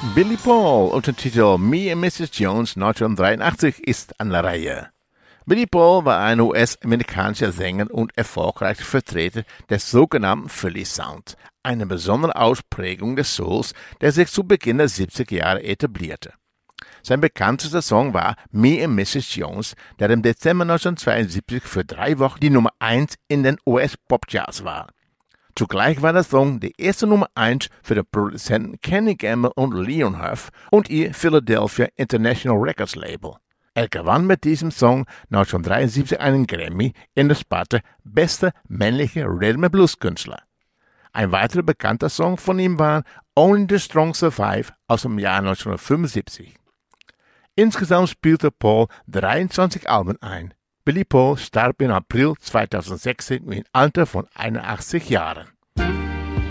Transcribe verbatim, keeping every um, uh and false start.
Billy Paul unter dem Titel Me and Missus Jones neunzehnhundertdreiundachtzig ist an der Reihe. Billy Paul war ein U S-amerikanischer Sänger und erfolgreicher Vertreter des sogenannten Philly Sound, eine besondere Ausprägung des Souls, der sich zu Beginn der siebziger Jahre etablierte. Sein bekanntester Song war Me and Missus Jones, der im Dezember neunzehnhundertzweiundsiebzig für drei Wochen die Nummer eins in den U S-Popcharts war. Zugleich war der Song die erste Nummer eins für die Produzenten Kenny Gamble und Leon Huff und ihr Philadelphia International Records Label. Er gewann mit diesem Song neunzehnhundertdreiundsiebzig einen Grammy in der Sparte Bester männlicher Rhythm and Blues Künstler. Ein weiterer bekannter Song von ihm war Only the Strong Survive aus dem Jahr neunzehnhundertfünfundsiebzig. Insgesamt spielte Paul dreiundzwanzig Alben ein. Billy Paul starb im April zweitausendsechzehn im Alter von einundachtzig Jahren.